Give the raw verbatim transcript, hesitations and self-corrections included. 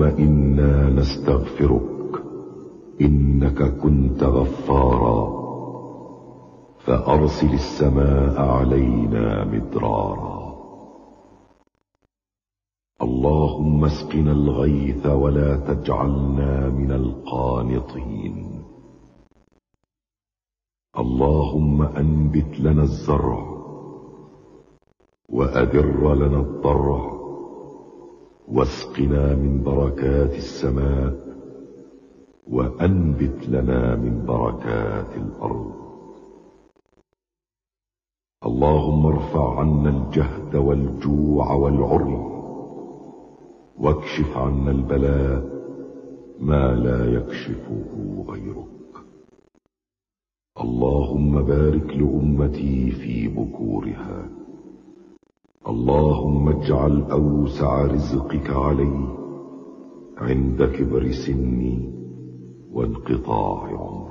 اللهم إنا نستغفرك إنك كنت غفارا فأرسل السماء علينا مدرارا. اللهم اسقنا الغيث ولا تجعلنا من القانطين. اللهم أنبت لنا الزرع وأدر لنا الضرع واسقنا من بركات السماء وأنبت لنا من بركات الأرض. اللهم ارفع عنا الجهد والجوع والعري واكشف عنا البلاء ما لا يكشفه غيرك. اللهم بارك لأمتي في بكورها. اللهم اجعل أوسع رزقك علي عند كبر سني وانقطاع عمري.